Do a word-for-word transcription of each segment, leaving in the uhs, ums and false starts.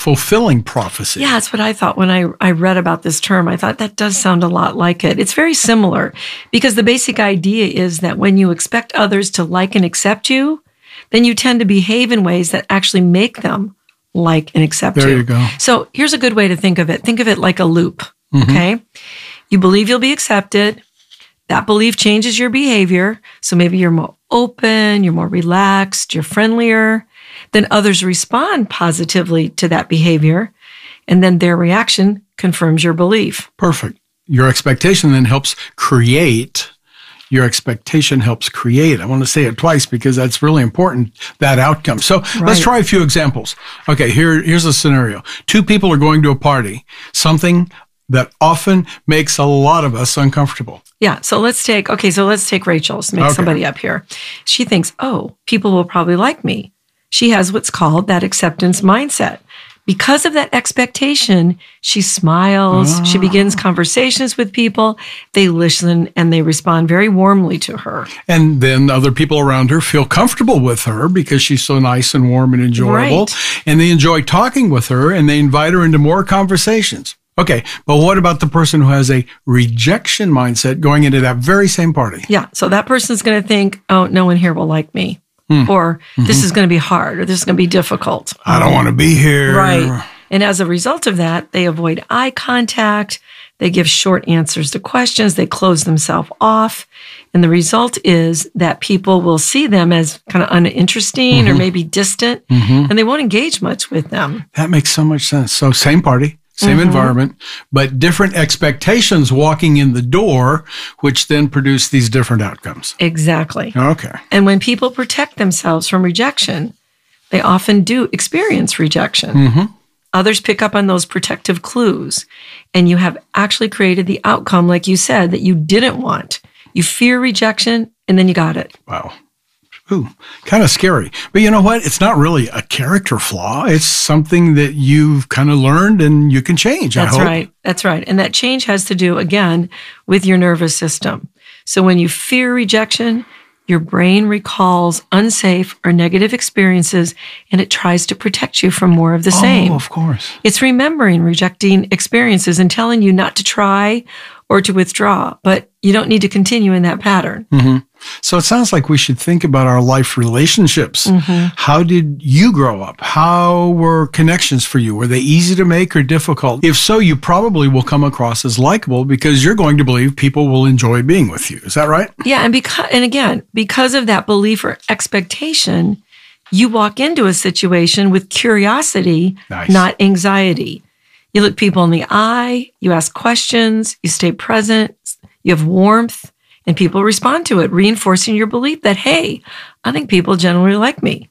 self-fulfilling prophecy. Yeah, that's what I thought when I, I read about this term. I thought that does sound a lot like it. It's very similar because the basic idea is that when you expect others to like and accept you, then you tend to behave in ways that actually make them like and accept there you. you go. So here's a good way to think of it. Think of it like a loop, Mm-hmm. okay? You believe you'll be accepted. That belief changes your behavior. So maybe you're more open, you're more relaxed, you're friendlier. Then others respond positively to that behavior. And then their reaction confirms your belief. Perfect. Your expectation then helps create. Your expectation helps create. I want to say it twice because that's really important, that outcome. So Right. let's try a few examples. Okay, here, here's a scenario. Two people are going to a party, something that often makes a lot of us uncomfortable. Yeah. So let's take, okay, so let's take Rachel. Let's make Okay. somebody up here. She thinks, oh, people will probably like me. She has what's called that acceptance mindset. Because of that expectation, she smiles, Ah. she begins conversations with people, they listen, and they respond very warmly to her. And then other people around her feel comfortable with her because she's so nice and warm and enjoyable. Right. And they enjoy talking with her and they invite her into more conversations. Okay, but what about the person who has a rejection mindset going into that very same party? Yeah. So that person's going to think, oh, no one here will like me. Hmm. Or this is going to be hard, or this is going to be difficult. I don't want to be here. Right. And as a result of that, they avoid eye contact. They give short answers to questions. They close themselves off. And the result is that people will see them as kind of uninteresting Mm-hmm. or maybe distant, Mhm. and they won't engage much with them. That makes so much sense. So same party, same Mm-hmm. environment, but different expectations walking in the door, which then produce these different outcomes. Exactly. Okay. And when people protect themselves from rejection, they often do experience rejection. Mm-hmm. Others pick up on those protective clues, and you have actually created the outcome, like you said, that you didn't want. You fear rejection, and then you got it. Wow. Ooh, kind of scary. But you know what? It's not really a character flaw. It's something that you've kind of learned and you can change, I That's hope. right. That's right. And that change has to do, again, with your nervous system. So when you fear rejection, your brain recalls unsafe or negative experiences, and it tries to protect you from more of the same. Oh, of course. It's remembering rejecting experiences and telling you not to try or to withdraw, but you don't need to continue in that pattern. Mm-hmm. So it sounds like we should think about our life relationships. Mm-hmm. How did you grow up? How were connections for you? Were they easy to make or difficult? If so, you probably will come across as likable because you're going to believe people will enjoy being with you. Is that right? Yeah, and because and again, because of that belief or expectation, you walk into a situation with curiosity, Nice. not anxiety. You look people in the eye, you ask questions, you stay present, you have warmth, and people respond to it, reinforcing your belief that, hey, I think people generally like me.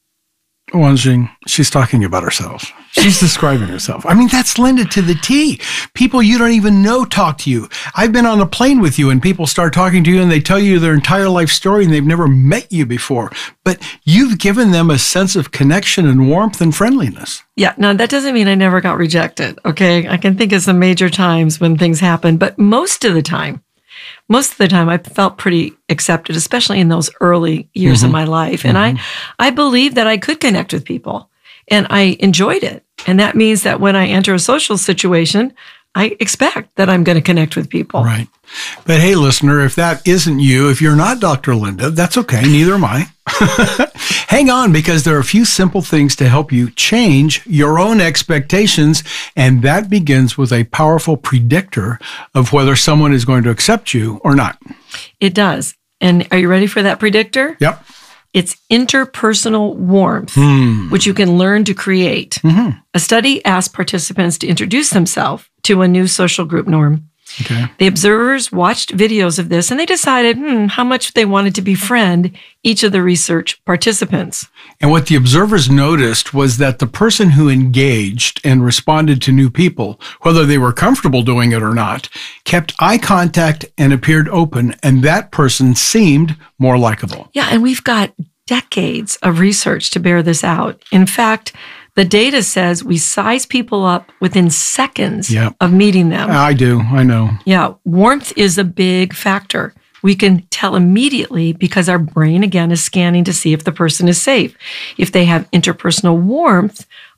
Wanjing, she's talking about herself. She's describing herself. I mean, that's Linda to the T. People you don't even know talk to you. I've been on a plane with you and people start talking to you and they tell you their entire life story and they've never met you before. But you've given them a sense of connection and warmth and friendliness. Yeah, now that doesn't mean I never got rejected, okay? I can think of some major times when things happen, but most of the time, most of the time I felt pretty accepted, especially in those early years Mm-hmm. of my life. And Mm-hmm. I, I believed that I could connect with people and I enjoyed it. And that means that when I enter a social situation, I expect that I'm going to connect with people. Right. But hey, listener, if that isn't you, if you're not Doctor Linda, that's okay. Neither am I. Hang on, because there are a few simple things to help you change your own expectations. And that begins with a powerful predictor of whether someone is going to accept you or not. It does. And are you ready for that predictor? Yep. It's interpersonal warmth, Hmm. which you can learn to create. Mm-hmm. A study asked participants to introduce themselves to a new social group norm. Okay. The observers watched videos of this and they decided hmm, how much they wanted to befriend each of the research participants. And what the observers noticed was that the person who engaged and responded to new people, whether they were comfortable doing it or not, kept eye contact and appeared open, and that person seemed more likable. Yeah, and we've got decades of research to bear this out. In fact, the data says we size people up within seconds Yep. of meeting them. I do. I know. Yeah, warmth is a big factor. We can tell immediately because our brain, again, is scanning to see if the person is safe. If they have interpersonal warmth,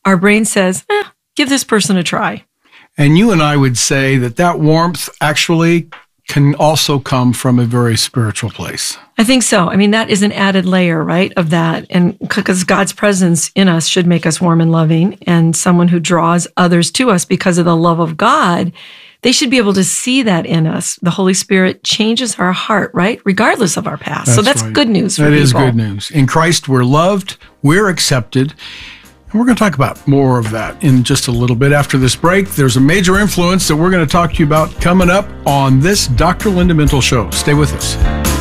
our brain says, eh, give this person a try. And you and I would say that that warmth actually can also come from a very spiritual place. I think so. I mean, that is an added layer, right, of that. And because God's presence in us should make us warm and loving, and someone who draws others to us because of the love of God, they should be able to see that in us. The Holy Spirit changes our heart, right, regardless of our past. That's so that's right. Good news for that people. That is good news. In Christ, we're loved, we're accepted. And we're going to talk about more of that in just a little bit after this break. There's a major influence that we're going to talk to you about coming up on this Doctor Linda Mintle Show. Stay with us.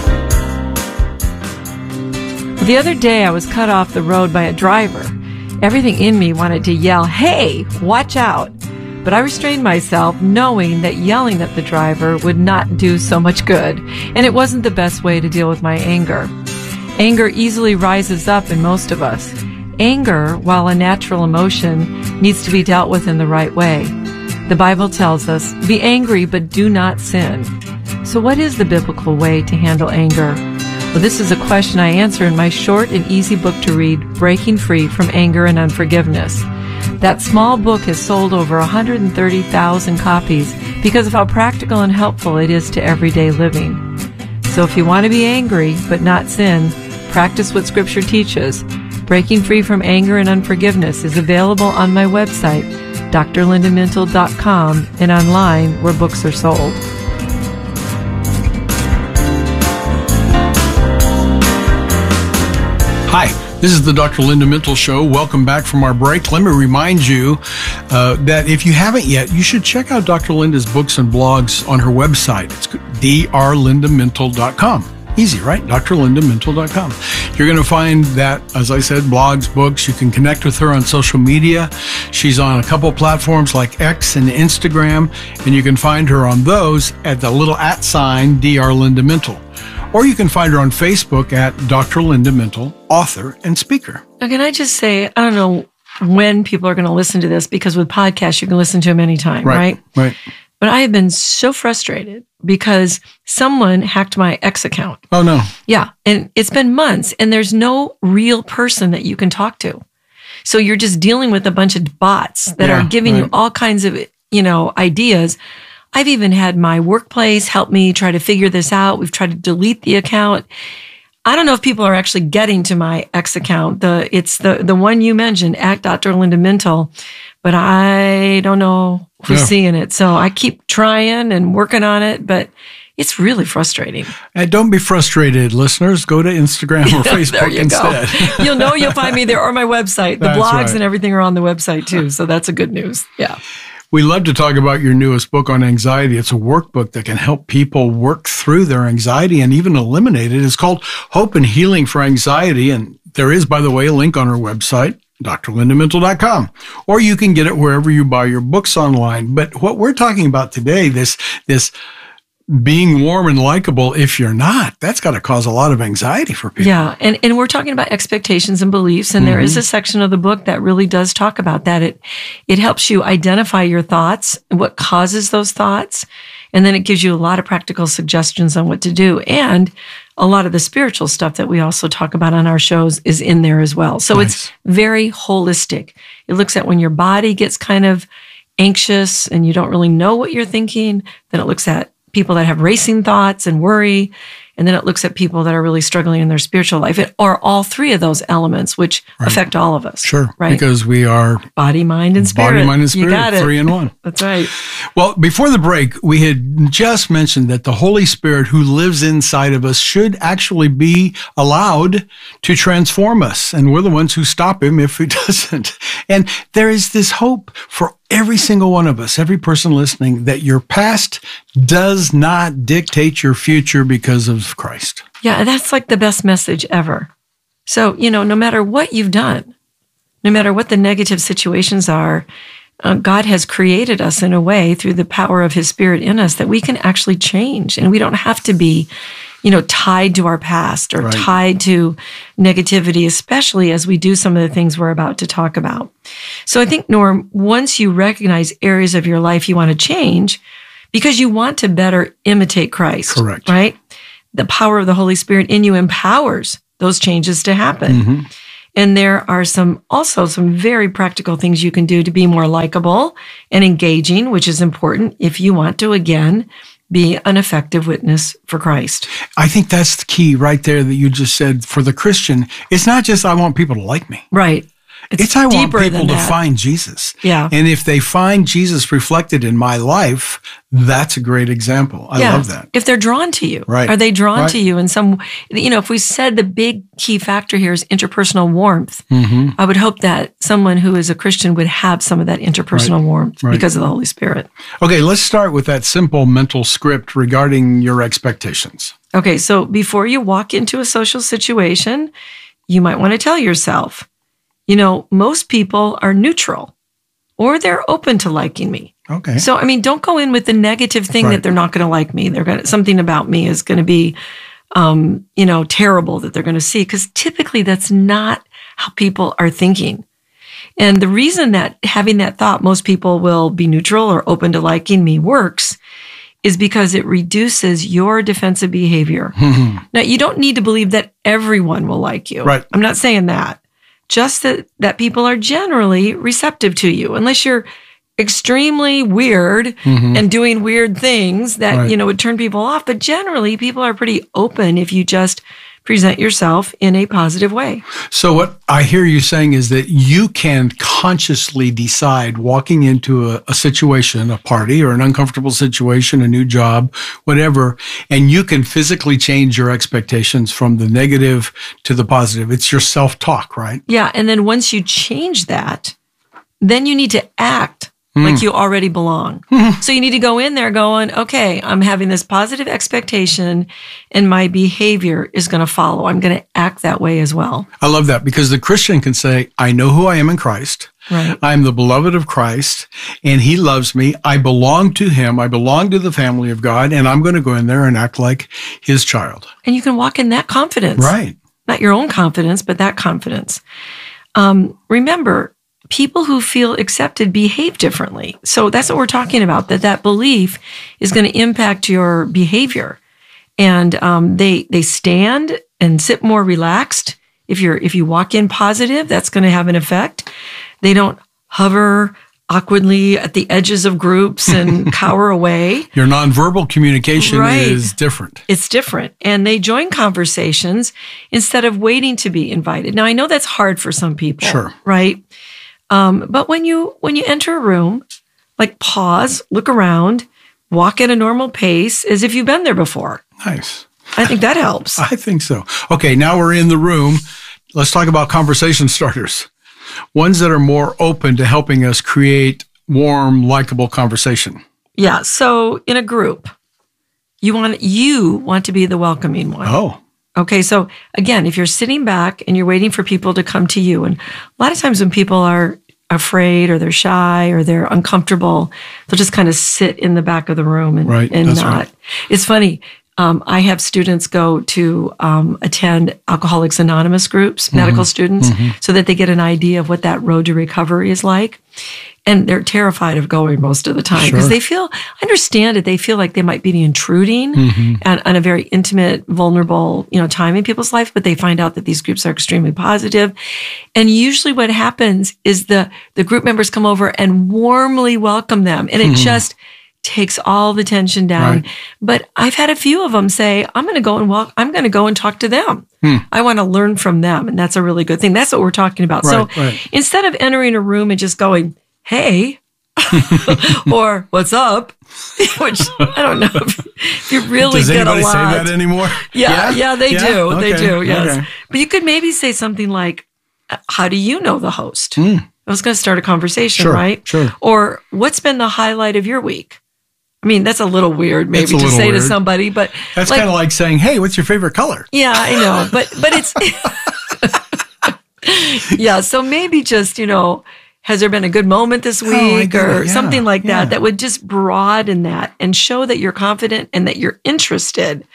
The other day, I was cut off the road by a driver. Everything in me wanted to yell, "Hey, watch out!" But I restrained myself, knowing that yelling at the driver would not do so much good, and it wasn't the best way to deal with my anger. Anger easily rises up in most of us. Anger, while a natural emotion, needs to be dealt with in the right way. The Bible tells us, be angry, but do not sin. So what is the biblical way to handle anger? Well, this is a question I answer in my short and easy book to read, Breaking Free from Anger and Unforgiveness. That small book has sold over one hundred thirty thousand copies because of how practical and helpful it is to everyday living. So if you want to be angry, but not sin, practice what Scripture teaches. Breaking Free from Anger and Unforgiveness is available on my website, D R linda mintle dot com, and online where books are sold. Hi, this is the Doctor Linda Mintle Show. Welcome back from our break. Let me remind you uh, that if you haven't yet, you should check out Doctor Linda's books and blogs on her website. It's D R linda mintle dot com. Easy, right? D R linda mintle dot com. You're going to find that, as I said, blogs, books. You can connect with her on social media. She's on a couple platforms like X and Instagram, and you can find her on those at the little at sign D R Linda Mintle. Or you can find her on Facebook at Doctor Linda Mintle, author and speaker. Now, can I just say, I don't know when people are going to listen to this, because with podcasts, you can listen to them anytime, right? Right, right. But I have been so frustrated because someone hacked my X account. Oh, no. Yeah. And it's been months, and there's no real person that you can talk to. So you're just dealing with a bunch of bots that yeah, are giving right. you all kinds of, you know, ideas. I've even had my workplace help me try to figure this out. We've tried to delete the account. I don't know if people are actually getting to my X account. The It's the, the one you mentioned, at Doctor Linda Mintle, but I don't know who's yeah. seeing it. So I keep trying and working on it, but it's really frustrating. And don't be frustrated, listeners. Go to Instagram or Facebook instead. You'll know you'll find me there, or my website. The that's blogs right. and everything are on the website too. So that's a good news. Yeah. We love to talk about your newest book on anxiety. It's a workbook that can help people work through their anxiety and even eliminate it. It's called Hope and Healing for Anxiety. And there is, by the way, a link on our website, D R linda mintle dot com. Or you can get it wherever you buy your books online. But what we're talking about today, this, this being warm and likable, if you're not, that's got to cause a lot of anxiety for people. Yeah. And, and we're talking about expectations and beliefs. And mm-hmm. there is a section of the book that really does talk about that. It, it helps you identify your thoughts and what causes those thoughts. And then it gives you a lot of practical suggestions on what to do. And a lot of the spiritual stuff that we also talk about on our shows is in there as well. So nice. It's very holistic. It looks at when your body gets kind of anxious and you don't really know what you're thinking. Then it looks at people that have racing thoughts and worry. And then it looks at people that are really struggling in their spiritual life, it, or all three of those elements, which right. affect all of us. Sure. Right. Because we are body, mind, and spirit. Body, mind, and spirit. You got it. Three in one. That's right. Well, before the break, we had just mentioned that the Holy Spirit who lives inside of us should actually be allowed to transform us. And we're the ones who stop him if he doesn't. And there is this hope for every single one of us, every person listening, that your past does not dictate your future because of Christ. Yeah, that's like the best message ever. So, you know, no matter what you've done, no matter what the negative situations are, uh, God has created us in a way through the power of his Spirit in us that we can actually change. And we don't have to be, you know, tied to our past or right. tied to negativity, especially as we do some of the things we're about to talk about. So I think, Norm, once you recognize areas of your life you want to change because you want to better imitate Christ, correct, right? The power of the Holy Spirit in you empowers those changes to happen. Mm-hmm. And there are some also some very practical things you can do to be more likable and engaging, which is important if you want to, again, be an effective witness for Christ. I think that's the key right there that you just said for the Christian. It's not just I want people to like me. Right. It's, it's I want people to find Jesus. Yeah. And if they find Jesus reflected in my life, that's a great example. I yeah. love that. If they're drawn to you, right. Are they drawn right. to you in some, you know, if we said the big key factor here is interpersonal warmth, mm-hmm. I would hope that someone who is a Christian would have some of that interpersonal right. warmth right. because of the Holy Spirit. Okay, let's start with that simple mental script regarding your expectations. Okay, so before you walk into a social situation, you might want to tell yourself, you know, most people are neutral or they're open to liking me. Okay. So, I mean, don't go in with the negative thing right. that they're not going to like me. They're going to, something about me is going to be, um, you know, terrible that they're going to see, because typically that's not how people are thinking. And the reason that having that thought, most people will be neutral or open to liking me works is because it reduces your defensive behavior. Mm-hmm. Now, you don't need to believe that everyone will like you. Right. I'm not saying that. Just that, that people are generally receptive to you, unless you're extremely weird mm-hmm. and doing weird things that, right. you know, would turn people off. But generally, people are pretty open if you just present yourself in a positive way. So what I hear you saying is that you can consciously decide walking into a, a situation, a party or an uncomfortable situation, a new job, whatever, and you can physically change your expectations from the negative to the positive. It's your self-talk, right? Yeah. And then once you change that, then you need to act Mm. like you already belong. Mm. So you need to go in there going, okay, I'm having this positive expectation and my behavior is going to follow. I'm going to act that way as well. I love that, because the Christian can say, I know who I am in Christ. Right. I'm the beloved of Christ and he loves me. I belong to him. I belong to the family of God, and I'm going to go in there and act like his child. And you can walk in that confidence. Right. Not your own confidence, but that confidence. Um, remember, people who feel accepted behave differently. So that's what we're talking about, that that belief is going to impact your behavior. And um, they they stand and sit more relaxed. If you're if you walk in positive, that's going to have an effect. They don't hover awkwardly at the edges of groups and cower away. Your nonverbal communication right. is different. It's different. And they join conversations instead of waiting to be invited. Now, I know that's hard for some people. Sure. Right? Um, but when you when you enter a room, like pause, look around, walk at a normal pace as if you've been there before. Nice. I think that helps. I think so. Okay, now we're in the room. Let's talk about conversation starters. Ones that are more open to helping us create warm, likable conversation. Yeah. So in a group, you want you want to be the welcoming one. Oh. Okay, so again, if you're sitting back and you're waiting for people to come to you, and a lot of times when people are afraid or they're shy or they're uncomfortable, they'll just kind of sit in the back of the room and, right, and not. Right. It's funny. Um, I have students go to um, attend Alcoholics Anonymous groups, mm-hmm. medical students, mm-hmm. so that they get an idea of what that road to recovery is like. And they're terrified of going most of the time because sure. they feel, I understand it, they feel like they might be intruding mm-hmm. and on a very intimate, vulnerable, you know, time in people's life, but they find out that these groups are extremely positive. And usually what happens is the, the group members come over and warmly welcome them. And it mm-hmm. just takes all the tension down. Right. But I've had a few of them say, I'm going to go and walk, I'm going to go and talk to them. Hmm. I want to learn from them. And that's a really good thing. That's what we're talking about. Right, so right. instead of entering a room and just going, hey, or what's up, which I don't know if, if you really Does get a lot. Does anybody say that anymore? Yeah, yeah, yeah they yeah? do. Okay. They do, yes. Okay. But you could maybe say something like, how do you know the host? Hmm. I was going to start a conversation, sure, right? Sure. Or what's been the highlight of your week? I mean, that's a little weird maybe to say weird. to somebody, but that's like, kind of like saying, hey, what's your favorite color? Yeah, I know. But but it's yeah, so maybe just, you know, has there been a good moment this week oh, or yeah, something like yeah. that that would just broaden that and show that you're confident and that you're interested.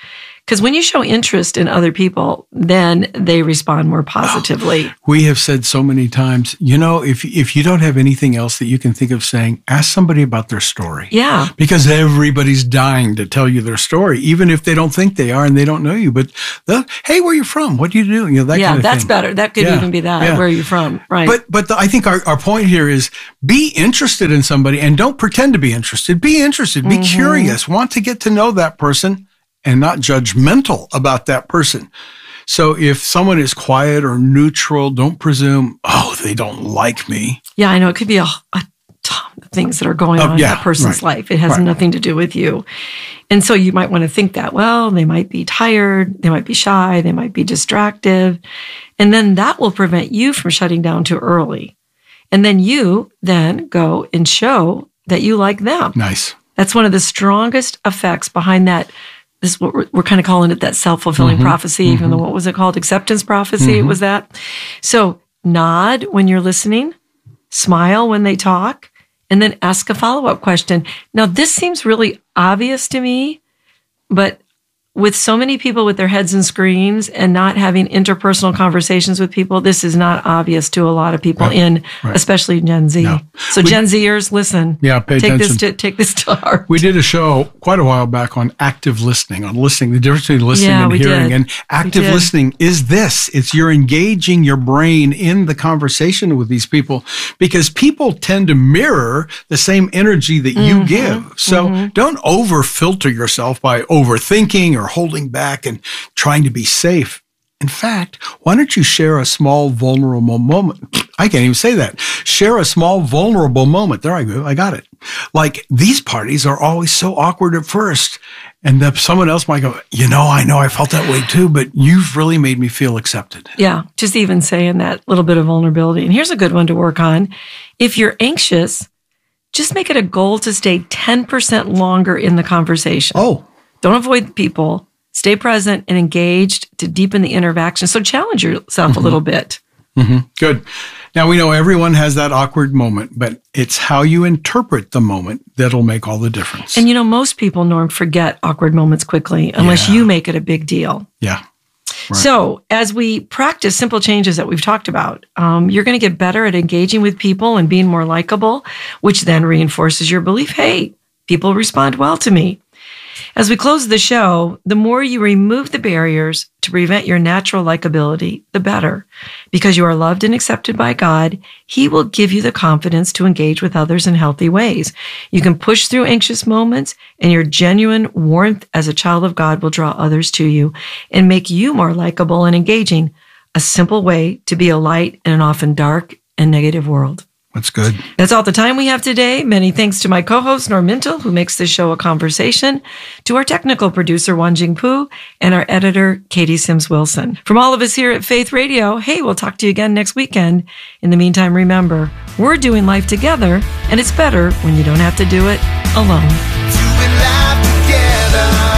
Because when you show interest in other people, then they respond more positively. Oh, we have said so many times, you know, if if you don't have anything else that you can think of saying, ask somebody about their story. Yeah. Because everybody's dying to tell you their story, even if they don't think they are and they don't know you. But, hey, where are you from? What do you do? You know, that yeah, kind of that's thing. better. That could yeah, even be that. yeah. Where are you from? Right. But but the, I think our, our point here is be interested in somebody and don't pretend to be interested. Be interested. Be Mm-hmm. curious. Want to get to know that person. And not judgmental about that person. So if someone is quiet or neutral, don't presume, oh, they don't like me. Yeah, I know. It could be a, a ton of things that are going Oh, on yeah, in that person's right, life. It has right. nothing to do with you. And so you might want to think that, well, they might be tired, they might be shy, they might be distracted. And then that will prevent you from shutting down too early. And then you then go and show that you like them. Nice. That's one of the strongest effects behind that. This is what we're, we're kind of calling it, that self-fulfilling Mm-hmm, prophecy, mm-hmm. even though, what was it called? Acceptance prophecy, Mm-hmm. was that? So nod when you're listening, smile when they talk, and then ask a follow-up question. Now, this seems really obvious to me, but with so many people with their heads in screens and not having interpersonal conversations with people, this is not obvious to a lot of people Right, in, right. especially Gen Z. No. So We- Gen Zers, listen. Yeah, pay take attention. This to, take this to heart. We did a show quite a while back on active listening, on listening, the difference between listening Yeah, and we hearing. did. And active did. listening is this. It's you're engaging your brain in the conversation with these people because people tend to mirror the same energy that you Mm-hmm. give. So don't over filter yourself by overthinking or holding back and trying to be safe. In fact, why don't you share a small vulnerable moment? I can't even say that. Share a small vulnerable moment. There I go. I got it. Like these parties are always so awkward at first. And then someone else might go, you know, I know I felt that way too, but you've really made me feel accepted. Yeah, just even saying that little bit of vulnerability. And here's a good one to work on. If you're anxious, just make it a goal to stay ten percent longer in the conversation. Oh, Don't avoid people. Stay present and engaged to deepen the interaction. So challenge yourself Mm-hmm. a little bit. mm-hmm. Good. Now we know everyone has that awkward moment, but it's how you interpret the moment that'll make all the difference. And you know, most people, Norm, forget awkward moments quickly unless Yeah. you make it a big deal. yeah. Right. So as we practice simple changes that we've talked about, um, you're going to get better at engaging with people and being more likable, which then reinforces your belief, hey, people respond well to me. As we close the show, the more you remove the barriers to prevent your natural likability, the better. Because you are loved and accepted by God, He will give you the confidence to engage with others in healthy ways. You can push through anxious moments, and your genuine warmth as a child of God will draw others to you and make you more likable and engaging, a simple way to be a light in an often dark and negative world. That's good. That's all the time we have today. Many thanks to my co-host, Norm Mintel, who makes this show a conversation, to our technical producer, Wanjing Pu, and our editor, Katie Sims-Wilson. From all of us here at Faith Radio, hey, we'll talk to you again next weekend. In the meantime, remember, we're doing life together, and it's better when you don't have to do it alone. Doing life together.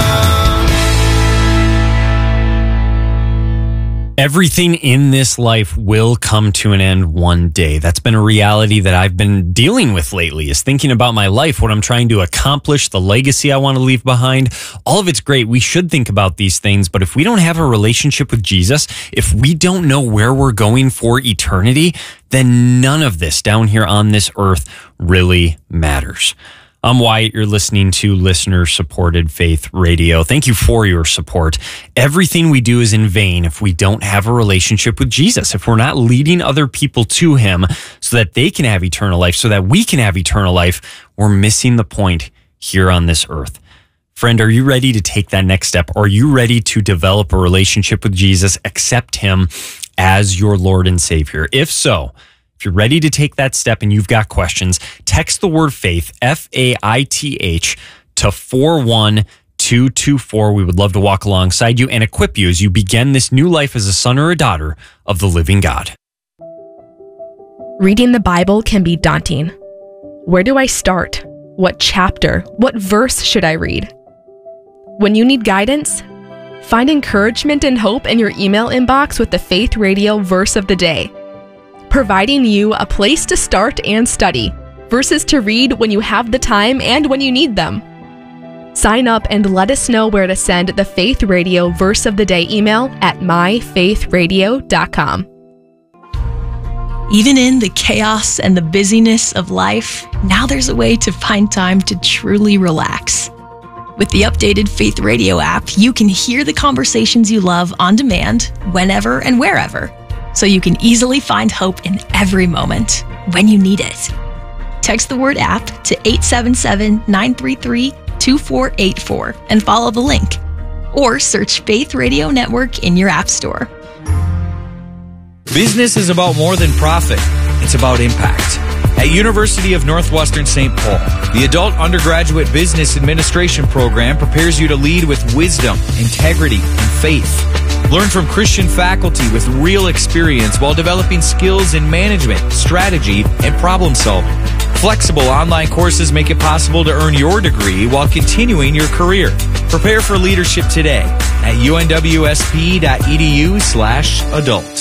Everything in this life will come to an end one day. That's been a reality that I've been dealing with lately, is thinking about my life, what I'm trying to accomplish, the legacy I want to leave behind. All of it's great. We should think about these things, but if we don't have a relationship with Jesus, if we don't know where we're going for eternity, then none of this down here on this earth really matters. I'm Wyatt. You're listening to listener-supported Faith Radio. Thank you for your support. Everything we do is in vain if we don't have a relationship with Jesus, if we're not leading other people to Him so that they can have eternal life, so that we can have eternal life. We're missing the point here on this earth. Friend, are you ready to take that next step? Are you ready to develop a relationship with Jesus, accept Him as your Lord and Savior? If so, if you're ready to take that step and you've got questions, text the word faith, F A I T H, to four one two two four. We would love to walk alongside you and equip you as you begin this new life as a son or a daughter of the living God. Reading the Bible can be daunting. Where do I start? What chapter? What verse should I read? When you need guidance, find encouragement and hope in your email inbox with the Faith Radio Verse of the Day, providing you a place to start and study, verses to read when you have the time and when you need them. Sign up and let us know where to send the Faith Radio Verse of the Day email at my faith radio dot com. Even in the chaos and the busyness of life, now there's a way to find time to truly relax. With the updated Faith Radio app, you can hear the conversations you love on demand, whenever and wherever, so you can easily find hope in every moment when you need it. Text the word app to eight seven seven, nine three three, two four eight four and follow the link. Or search Faith Radio Network in your app store. Business is about more than profit. It's about impact. At University of Northwestern Saint Paul, the Adult Undergraduate Business Administration program prepares you to lead with wisdom, integrity, and faith. Learn from Christian faculty with real experience while developing skills in management, strategy, and problem solving. Flexible online courses make it possible to earn your degree while continuing your career. Prepare for leadership today at unwsp.edu slash adult.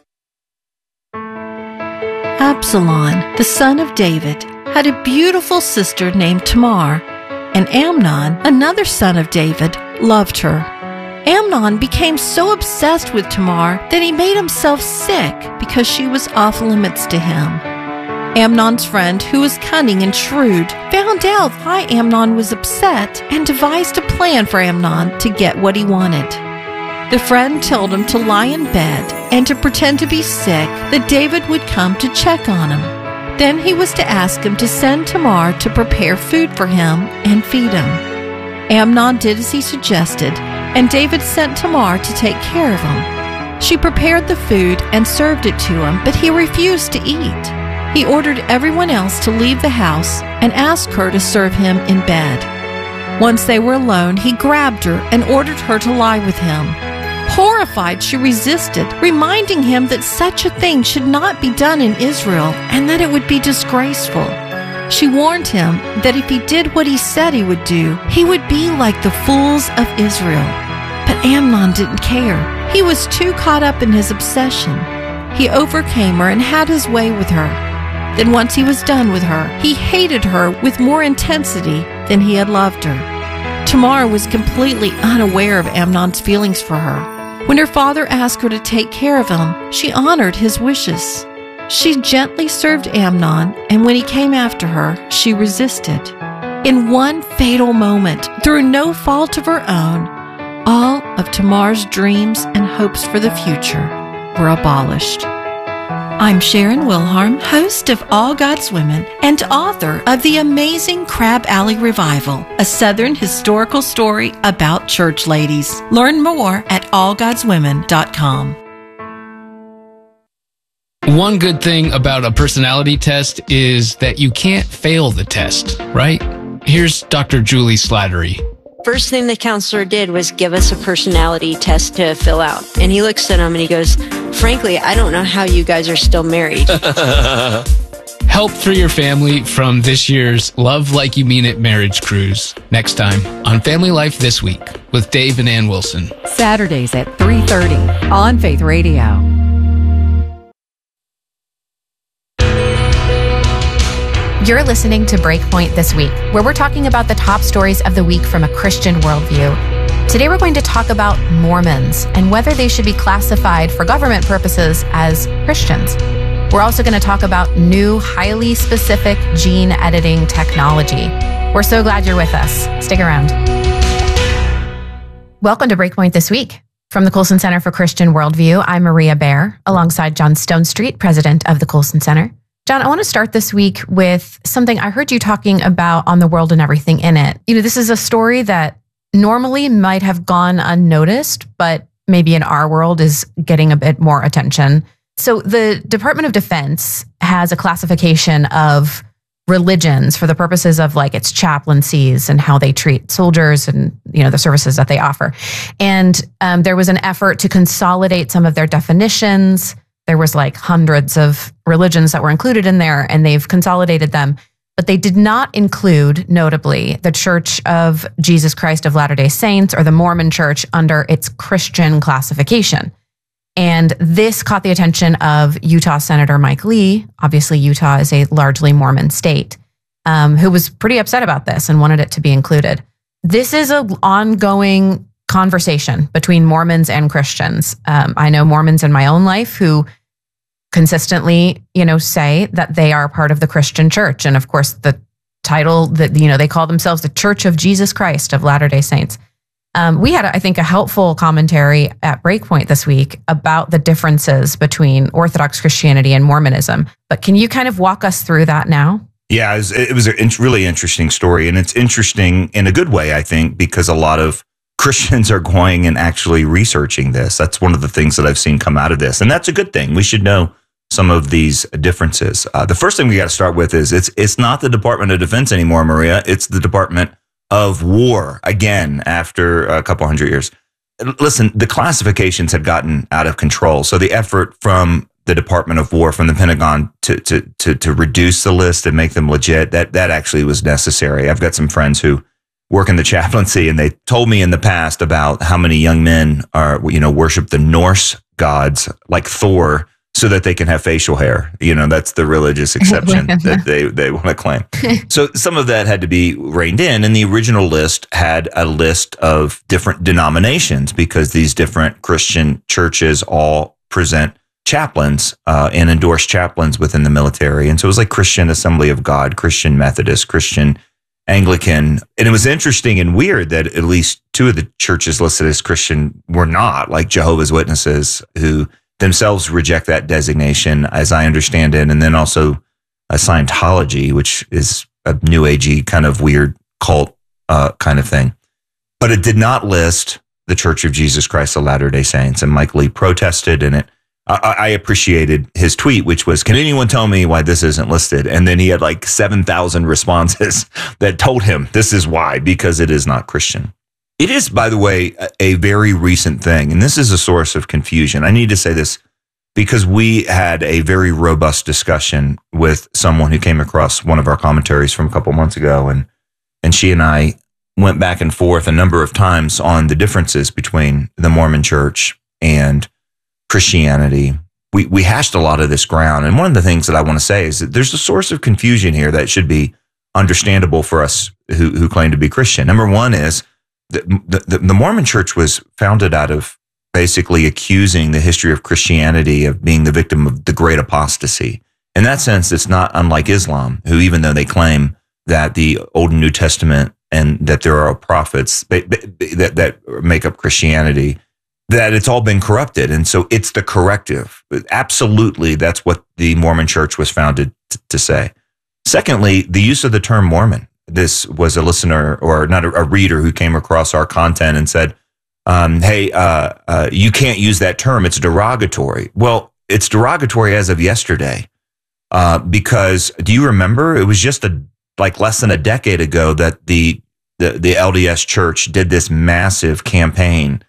Absalom, the son of David, had a beautiful sister named Tamar, and Amnon, another son of David, loved her. Amnon became so obsessed with Tamar that he made himself sick because she was off limits to him. Amnon's friend, who was cunning and shrewd, found out why Amnon was upset and devised a plan for Amnon to get what he wanted. The friend told him to lie in bed and to pretend to be sick, that David would come to check on him. Then he was to ask him to send Tamar to prepare food for him and feed him. Amnon did as he suggested, and David sent Tamar to take care of him. She prepared the food and served it to him, but he refused to eat. He ordered everyone else to leave the house and asked her to serve him in bed. Once they were alone, he grabbed her and ordered her to lie with him. Horrified, she resisted, reminding him that such a thing should not be done in Israel and that it would be disgraceful. She warned him that if he did what he said he would do, he would be like the fools of Israel. But Amnon didn't care. He was too caught up in his obsession. He overcame her and had his way with her. Then once he was done with her, he hated her with more intensity than he had loved her. Tamar was completely unaware of Amnon's feelings for her. When her father asked her to take care of him, she honored his wishes. She gently served Amnon, and when he came after her, she resisted. In one fatal moment, through no fault of her own, all of Tamar's dreams and hopes for the future were abolished. I'm Sharon Wilharm, host of All God's Women and author of The Amazing Crab Alley Revival, a Southern historical story about church ladies. Learn more at all gods women dot com. One good thing about a personality test is that you can't fail the test, right? Here's Doctor Julie Slattery. First thing the counselor did was give us a personality test to fill out. And he looks at him and he goes, frankly, I don't know how you guys are still married. Help for your family from this year's Love Like You Mean It marriage cruise. Next time on Family Life This Week with Dave and Ann Wilson. Saturdays at three thirty on Faith Radio. You're listening to Breakpoint This Week, where we're talking about the top stories of the week from a Christian worldview. Today we're going to talk about Mormons and whether they should be classified for government purposes as Christians. We're also going to talk about new, highly specific gene editing technology. We're so glad you're with us. Stick around. Welcome to Breakpoint This Week. From the Colson Center for Christian Worldview, I'm Maria Bear, alongside John Stonestreet, president of the Colson Center. John, I want to start this week with something I heard you talking about on The World and Everything in It. You know, this is a story that normally might have gone unnoticed, but maybe in our world is getting a bit more attention. So the Department of Defense has a classification of religions for the purposes of like its chaplaincies and how they treat soldiers and, you know, the services that they offer. And um, there was an effort to consolidate some of their definitions. There was like hundreds of religions that were included in there, and they've consolidated them. But they did not include, notably, the Church of Jesus Christ of Latter-day Saints or the Mormon Church under its Christian classification. And this caught the attention of Utah Senator Mike Lee. Obviously, Utah is a largely Mormon state, um, who was pretty upset about this and wanted it to be included. this is an ongoing conversation between Mormons and Christians. Um, I know Mormons in my own life who consistently, you know, say that they are part of the Christian church. And of course, the title that, you know, they call themselves the Church of Jesus Christ of Latter-day Saints. Um, we had, I think, a helpful commentary at Breakpoint this week about the differences between Orthodox Christianity and Mormonism. But can you kind of walk us through that now? Yeah, it was, it was a really interesting story. And it's interesting in a good way, I think, because a lot of Christians are going and actually researching this. That's one of the things that I've seen come out of this. And that's a good thing. We should know some of these differences. Uh, the first thing we got to start with is it's it's not the Department of Defense anymore, Maria. It's the Department of War, again, after a couple hundred years. Listen, the classifications had gotten out of control. So the effort from the Department of War, from the Pentagon to to to, to reduce the list and make them legit, that, that actually was necessary. I've got some friends who work in the chaplaincy, and they told me in the past about how many young men are, you know, worship the Norse gods like Thor, so that they can have facial hair. You know, that's the religious exception that they, they want to claim. So some of that had to be reined in, and the original list had a list of different denominations because these different Christian churches all present chaplains uh, and endorse chaplains within the military. And so it was like Christian Assembly of God, Christian Methodist, Christian Anglican. And it was interesting and weird that at least two of the churches listed as Christian were not, like Jehovah's Witnesses, who themselves reject that designation, as I understand it, and then also a Scientology, which is a New Agey kind of weird cult uh, kind of thing. But it did not list the Church of Jesus Christ of Latter-day Saints, and Mike Lee protested, and it. I, I appreciated his tweet, which was, "Can anyone tell me why this isn't listed?" And then he had like seven thousand responses that told him this is why, because it is not Christian. It is, by the way, a very recent thing, and this is a source of confusion. I need to say this because we had a very robust discussion with someone who came across one of our commentaries from a couple months ago, and and she and I went back and forth a number of times on the differences between the Mormon Church and Christianity. We we hashed a lot of this ground, and one of the things that I want to say is that there's a source of confusion here that should be understandable for us who who claim to be Christian. Number one is The, the, the Mormon Church was founded out of basically accusing the history of Christianity of being the victim of the great apostasy. In that sense, it's not unlike Islam, who, even though they claim that the Old and New Testament and that there are prophets that, that make up Christianity, that it's all been corrupted. And so it's the corrective. Absolutely, that's what the Mormon Church was founded t- to say. Secondly, the use of the term Mormon. This was a listener, or not a, a reader, who came across our content and said, um, hey, uh, uh, you can't use that term. It's derogatory. Well, it's derogatory as of yesterday. Uh, because do you remember? It was just a like less than a decade ago that the the, the L D S Church did this massive campaign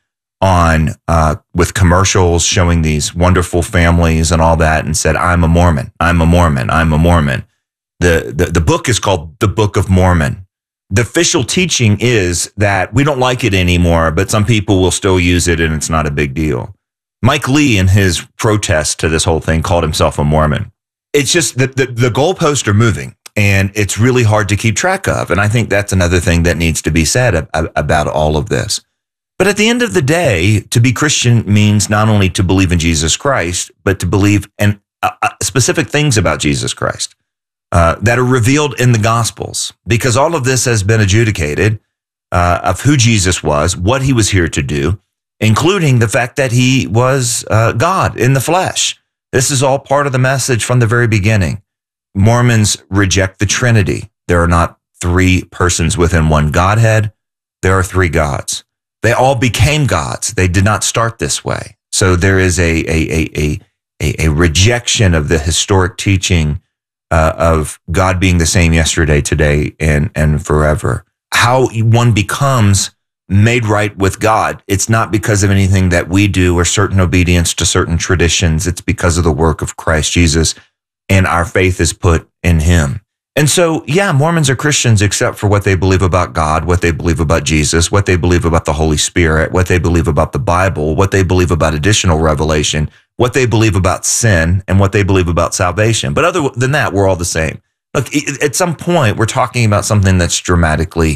on uh, with commercials showing these wonderful families and all that, and said, I'm a Mormon. I'm a Mormon. I'm a Mormon. The, the the book is called The Book of Mormon. The official teaching is that we don't like it anymore, but some people will still use it and it's not a big deal. Mike Lee, in his protest to this whole thing, called himself a Mormon. It's just that the, the goalposts are moving, and it's really hard to keep track of. And I think that's another thing that needs to be said ab- about all of this. But at the end of the day, to be Christian means not only to believe in Jesus Christ, but to believe in uh, specific things about Jesus Christ. Uh, that are revealed in the Gospels, because all of this has been adjudicated uh, of who Jesus was, what he was here to do, including the fact that he was uh, God in the flesh. This is all part of the message from the very beginning. Mormons reject the Trinity. There are not three persons within one Godhead. There are three gods. They all became gods. They did not start this way. So there is a a a a, a rejection of the historic teaching Uh, of God being the same yesterday, today, and, and forever. How one becomes made right with God, it's not because of anything that we do or certain obedience to certain traditions. It's because of the work of Christ Jesus, and our faith is put in him. And so, yeah, Mormons are Christians except for what they believe about God, what they believe about Jesus, what they believe about the Holy Spirit, what they believe about the Bible, what they believe about additional revelation, what they believe about sin, and what they believe about salvation. But other than that, we're all the same. Look, at some point, we're talking about something that's dramatically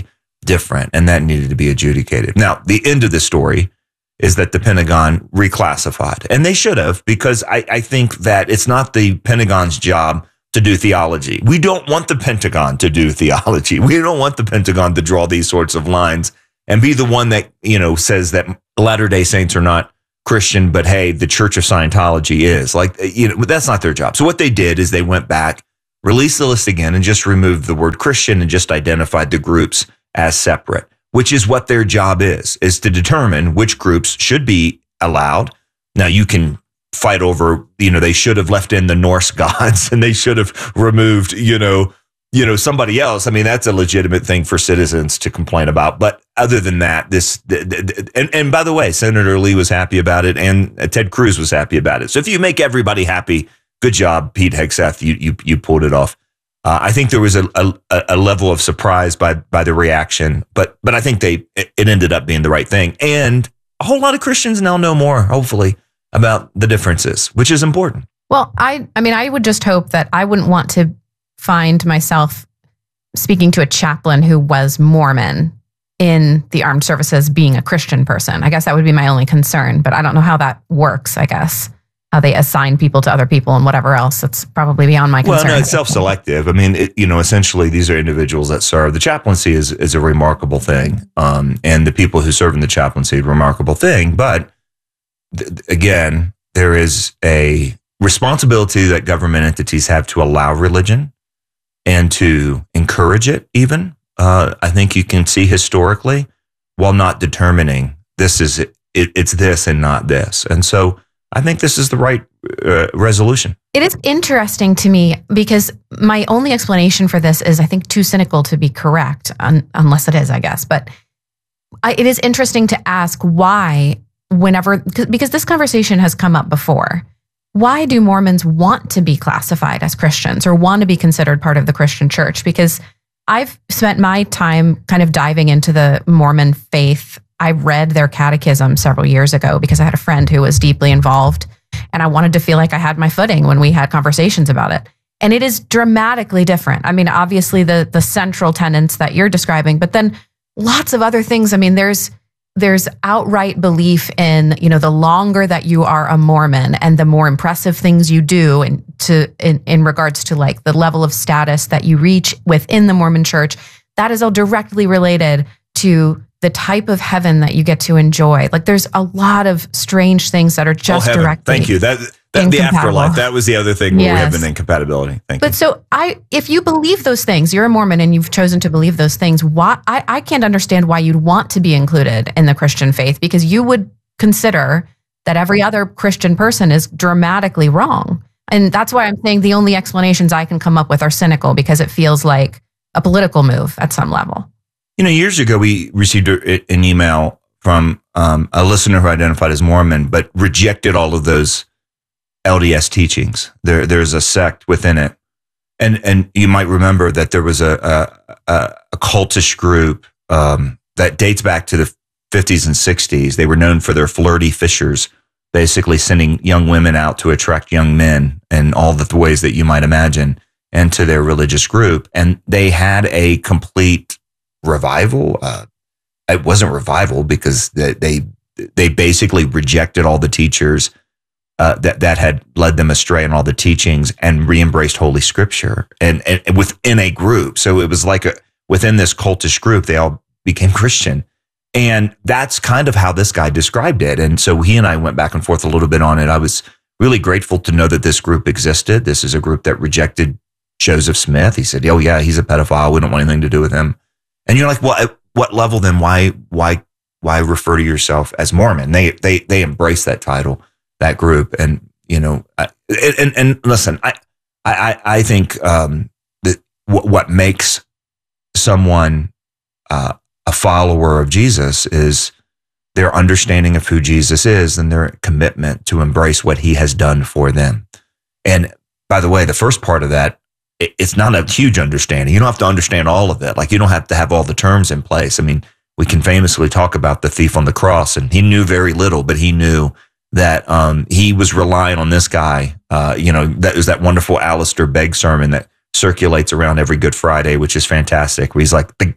different, and that needed to be adjudicated. Now, the end of the story is that the Pentagon reclassified, and they should have, because I, I think that it's not the Pentagon's job to do theology. We don't want the Pentagon to do theology. We don't want the Pentagon to draw these sorts of lines and be the one that, you know, says that Latter-day Saints are not Christian, but hey, the Church of Scientology is. Like, you know, that's not their job. So what they did is they went back, released the list again, and just removed the word Christian and just identified the groups as separate, which is what their job is, is to determine which groups should be allowed. Now, you can fight over, you know, they should have left in the Norse gods and they should have removed, you know, you know, somebody else. I mean, that's a legitimate thing for citizens to complain about. But other than that, this, and, and by the way, Senator Lee was happy about it, and Ted Cruz was happy about it. So if you make everybody happy, good job, Pete Hegseth, you you you pulled it off. Uh, I think there was a, a a level of surprise by by the reaction, but but I think they it ended up being the right thing, and a whole lot of Christians now know more, hopefully, about the differences, which is important. Well, I I mean, I would just hope that I wouldn't want to find myself speaking to a chaplain who was Mormon in the armed services being a Christian person. I guess that would be my only concern, but I don't know how that works, I guess. How they assign people to other people and whatever else. It's probably beyond my concern. Well, no, it's self-selective. I mean, it, you know, essentially these are individuals that serve. The chaplaincy is, is a remarkable thing. Um, and the people who serve in the chaplaincy, a remarkable thing. But th- again, there is a responsibility that government entities have to allow religion and to encourage it even. Uh, I think you can see historically, while not determining this is, it, it, it's this and not this. And so I think this is the right uh, resolution. It is interesting to me because my only explanation for this is, I think, too cynical to be correct, un- unless it is, I guess. But I, it is interesting to ask why, whenever, because this conversation has come up before, why do Mormons want to be classified as Christians or want to be considered part of the Christian church? Because I've spent my time kind of diving into the Mormon faith. I read their catechism several years ago because I had a friend who was deeply involved, and I wanted to feel like I had my footing when we had conversations about it. And it is dramatically different. I mean, obviously the the central tenets that you're describing, but then lots of other things. I mean, there's there's outright belief in, you know, the longer that you are a Mormon and the more impressive things you do and to in, in regards to like the level of status that you reach within the Mormon church, that is all directly related to the type of heaven that you get to enjoy. Like there's a lot of strange things that are just oh, directly Thank you. That, that the afterlife, that was the other thing where yes. we have an incompatibility. Thank but you. But so I, if you believe those things, you're a Mormon and you've chosen to believe those things, why, I, I can't understand why you'd want to be included in the Christian faith, because you would consider that every other Christian person is dramatically wrong. And that's why I'm saying the only explanations I can come up with are cynical, because it feels like a political move at some level. You know, years ago, we received a, an email from um, a listener who identified as Mormon, but rejected all of those L D S teachings. There, there's a sect within it. And and you might remember that there was a, a, a, a cultish group um, that dates back to the fifties and sixties. They were known for their flirty fishers, basically sending young women out to attract young men in all the ways that you might imagine into their religious group. And they had a complete revival. Uh, it wasn't revival because they, they they basically rejected all the teachers uh, that that had led them astray in all the teachings and re-embraced Holy Scripture and, and within a group. So it was like a, within this cultish group, they all became Christian. And that's kind of how this guy described it. And so he and I went back and forth a little bit on it. I was really grateful to know that this group existed. This is a group that rejected Joseph Smith. He said, oh yeah, he's a pedophile. We don't want anything to do with him. And you're like, well, at what level then? Why, why, why refer to yourself as Mormon? They, they, they embrace that title, that group, and you know, I, and and listen, I, I, I think um, that w- what makes someone uh, a follower of Jesus is their understanding of who Jesus is and their commitment to embrace what He has done for them. And by the way, the first part of that, it's not a huge understanding. You don't have to understand all of it. Like you don't have to have all the terms in place. I mean, we can famously talk about the thief on the cross, and he knew very little, but he knew that um, he was relying on this guy. Uh, you know, that was that wonderful Alistair Begg sermon that circulates around every Good Friday, which is fantastic. Where he's like, the,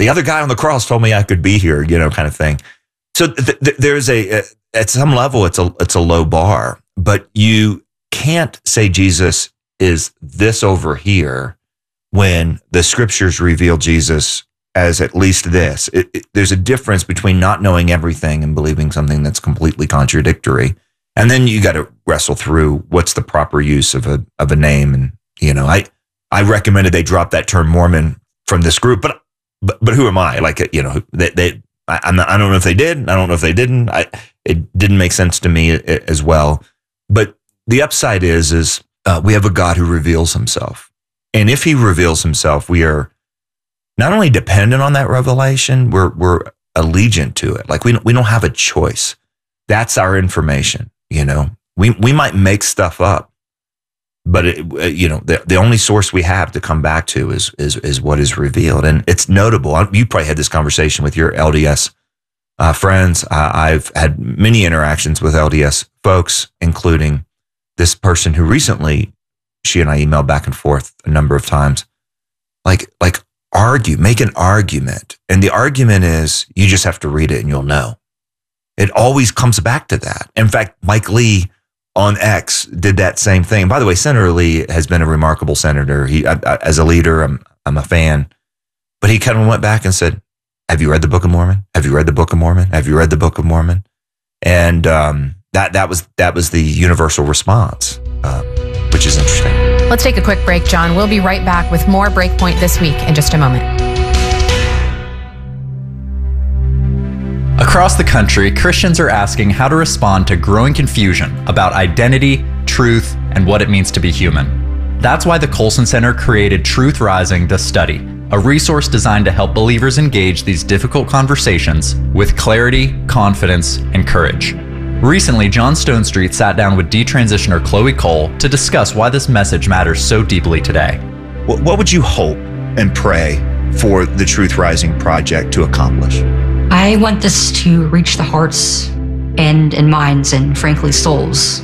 the other guy on the cross told me I could be here, you know, kind of thing. So th- th- there's a, uh, at some level, it's a, it's a low bar, but you can't say Jesus is this over here when the scriptures reveal Jesus as at least this. It, it, there's a difference between not knowing everything and believing something that's completely contradictory. And then you got to wrestle through what's the proper use of a of a name. And, you know, I, I recommended they drop that term Mormon from this group, but but but who am I? Like, you know, they, they I, I'm not, I don't know if they did. I don't know if they didn't. I it didn't make sense to me as well. But the upside is is uh, we have a God who reveals himself. And if he reveals himself, we are not only dependent on that revelation, we're we're allegiant to it. Like we we don't have a choice. That's our information. You know, we we might make stuff up, but it, you know, the the only source we have to come back to is is is what is revealed, and it's notable. You probably had this conversation with your L D S uh, friends. Uh, I've had many interactions with L D S folks, including this person who recently, she and I emailed back and forth a number of times. Like like argue, make an argument, and the argument is you just have to read it and you'll know. It always comes back to that. In fact, Mike Lee on X did that same thing. By the way, Senator Lee has been a remarkable senator. He, I, I, as a leader, I'm, I'm a fan. But he kind of went back and said, "Have you read the Book of Mormon? Have you read the Book of Mormon? Have you read the Book of Mormon?" And um, that that was that was the universal response, uh, which is interesting. Let's take a quick break, John. We'll be right back with more Breakpoint This Week in just a moment. Across the country, Christians are asking how to respond to growing confusion about identity, truth, and what it means to be human. That's why the Colson Center created Truth Rising, the Study, a resource designed to help believers engage these difficult conversations with clarity, confidence, and courage. Recently, John Stonestreet sat down with detransitioner Chloe Cole to discuss why this message matters so deeply today. What would you hope and pray for the Truth Rising project to accomplish? I want this to reach the hearts and, and minds and frankly souls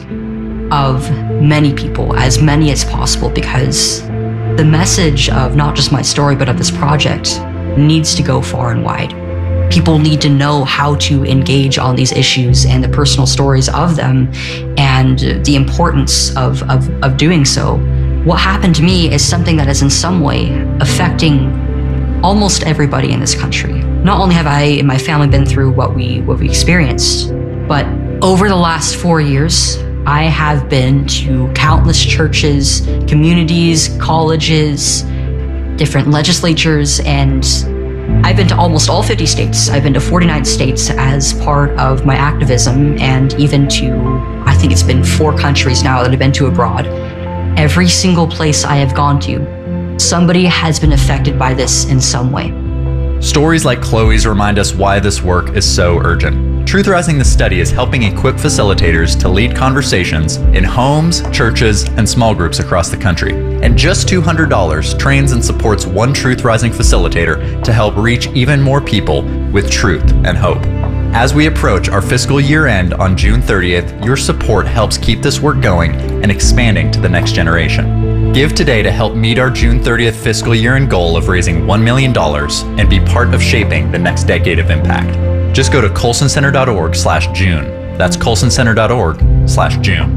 of many people, as many as possible, because the message of not just my story, but of this project needs to go far and wide. People need to know how to engage on these issues and the personal stories of them and the importance of, of, of doing so. What happened to me is something that is in some way affecting almost everybody in this country. Not only have I and my family been through what we what we experienced, but over the last four years, I have been to countless churches, communities, colleges, different legislatures, and I've been to almost all fifty states. I've been to forty-nine states as part of my activism, and even to, I think it's been four countries now that I've been to abroad. Every single place I have gone to, somebody has been affected by this in some way. Stories like Chloe's remind us why this work is so urgent. Truth Rising the Study is helping equip facilitators to lead conversations in homes, churches, and small groups across the country. And just two hundred dollars trains and supports one Truth Rising facilitator to help reach even more people with truth and hope. As we approach our fiscal year end on June thirtieth, your support helps keep this work going and expanding to the next generation. Give today to help meet our June thirtieth fiscal year end goal of raising one million dollars and be part of shaping the next decade of impact. Just go to colsoncenter.org slash June. That's colsoncenter.org slash June.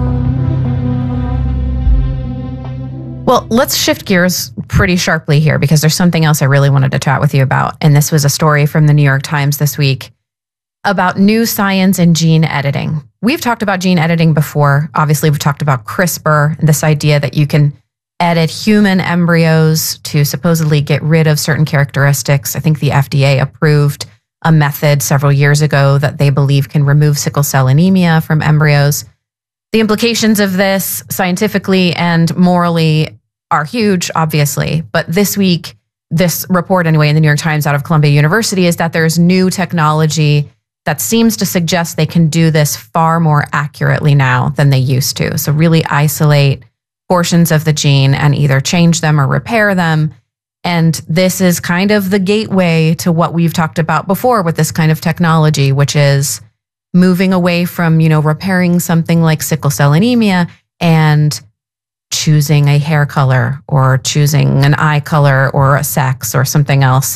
Well, let's shift gears pretty sharply here because there's something else I really wanted to chat with you about. And this was a story from the New York Times this week about new science in gene editing. We've talked about gene editing before. Obviously, we've talked about CRISPR, this idea that you can edit human embryos to supposedly get rid of certain characteristics. I think the F D A approved a method several years ago that they believe can remove sickle cell anemia from embryos. The implications of this scientifically and morally are huge, obviously. But this week, this report anyway in the New York Times out of Columbia University is that there's new technology that seems to suggest they can do this far more accurately now than they used to. So really isolate portions of the gene and either change them or repair them. And this is kind of the gateway to what we've talked about before with this kind of technology, which is moving away from, you know, repairing something like sickle cell anemia and choosing a hair color or choosing an eye color or a sex or something else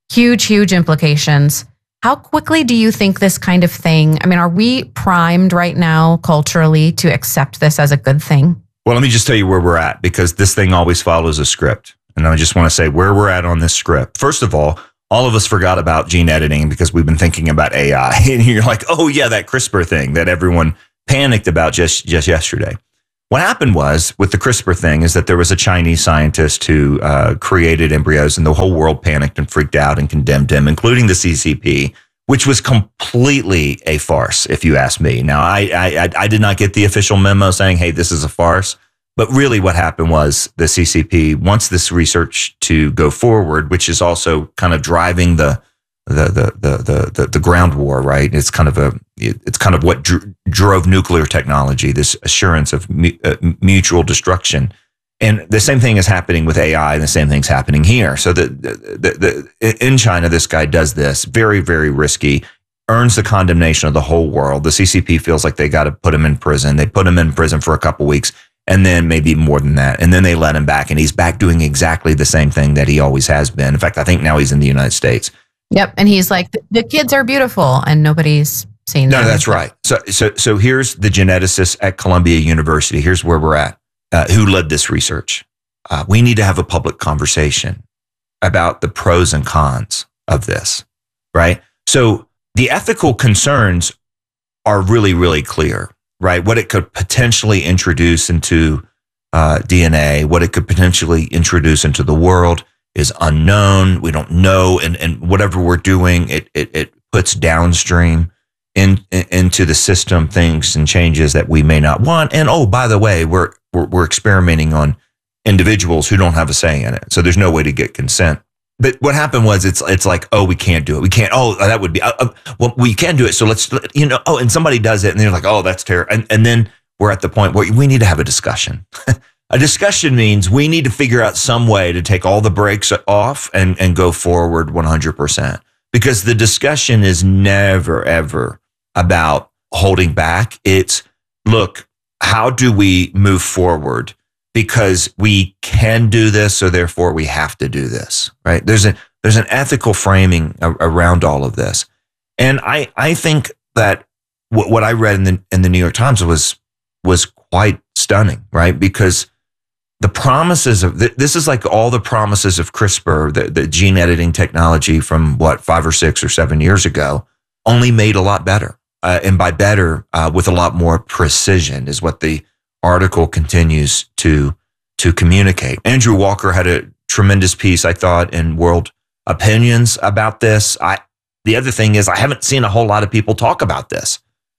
Huge, huge implications. How quickly do you think this kind of thing, I mean, are we primed right now culturally to accept this as a good thing? Well, let me just tell you where we're at, because this thing always follows a script. And I just want to say where we're at on this script. First of all, all of us forgot about gene editing because we've been thinking about A I. And you're like, oh, yeah, that CRISPR thing that everyone panicked about just, just yesterday. What happened was with the CRISPR thing is that there was a Chinese scientist who uh, created embryos, and the whole world panicked and freaked out and condemned him, including the C C P, which was completely a farce, if you ask me. Now, I, I, I did not get the official memo saying, hey, this is a farce. But really what happened was the C C P wants this research to go forward, which is also kind of driving the the the the the, the, the ground war, right? It's kind of a it's kind of what dr- drove nuclear technology, this assurance of mu- uh, mutual destruction. And the same thing is happening with A I, and the same thing's happening here. So the, the, the, the in China, this guy does this very, very risky, earns the condemnation of the whole world. The C C P feels like they got to put him in prison. They put him in prison for a couple weeks, and then maybe more than that. And then they let him back, and he's back doing exactly the same thing that he always has been. In fact, I think now he's in the United States. Yep. And he's like, the kids are beautiful, and nobody's seen No, them. that's right. So, so, so here's the geneticist at Columbia University. Here's where we're at. Uh, who led this research? Uh, we need to have a public conversation about the pros and cons of this, right? So the ethical concerns are really, really clear, right? What it could potentially introduce into uh, D N A, what it could potentially introduce into the world is unknown. We don't know, and and whatever we're doing, it it, it puts downstream in, in into the system things and changes that we may not want. And oh, by the way, we're we're, we're experimenting on individuals who don't have a say in it, so there's no way to get consent. But what happened was it's it's like, oh, we can't do it. We can't. Oh, that would be uh, uh, well, we can do it. So let's, you know. Oh, and somebody does it, and they're like, oh, that's terrible. And and then we're at the point where we need to have a discussion. A discussion means we need to figure out some way to take all the brakes off and and go forward one hundred percent. Because the discussion is never ever about holding back. It's, look, how do we move forward? Because we can do this, so therefore we have to do this, right? There's a there's an ethical framing a, around all of this, and I I think that w- what I read in the in the New York Times was was quite stunning, right? Because the promises of th- this is like all the promises of CRISPR, the, the gene editing technology from what five or six or seven years ago, only made a lot better, uh, and by better, uh, with a lot more precision, is what the article continues to to communicate. Andrew Walker had a tremendous piece, I thought, in World Opinions about this. I the other thing is I haven't seen a whole lot of people talk about this,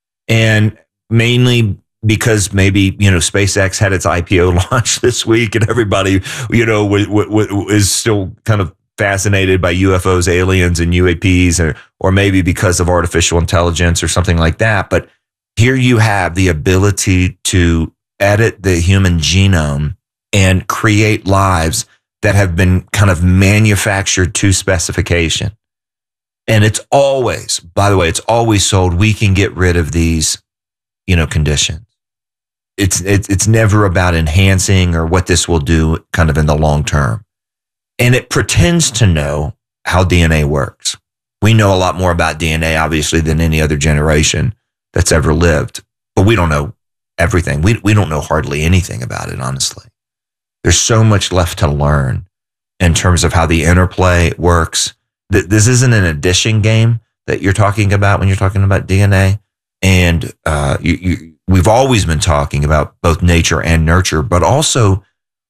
and mainly because maybe, you know, SpaceX had its I P O launch this week, and everybody, you know, w- w- w- is still kind of fascinated by U F Os, aliens, and U A Ps, or or maybe because of artificial intelligence or something like that. But here you have the ability to edit the human genome and create lives that have been kind of manufactured to specification. And it's always, by the way, it's always sold, we can get rid of these, you know, conditions. It's, it's, it's never about enhancing or what this will do kind of in the long term. And it pretends to know how D N A works. We know a lot more about D N A, obviously, than any other generation that's ever lived, but we don't know everything. We we don't know hardly anything about it, honestly. There's so much left to learn in terms of how the interplay works. This isn't an addition game that you're talking about when you're talking about D N A. And uh, you, you, we've always been talking about both nature and nurture, but also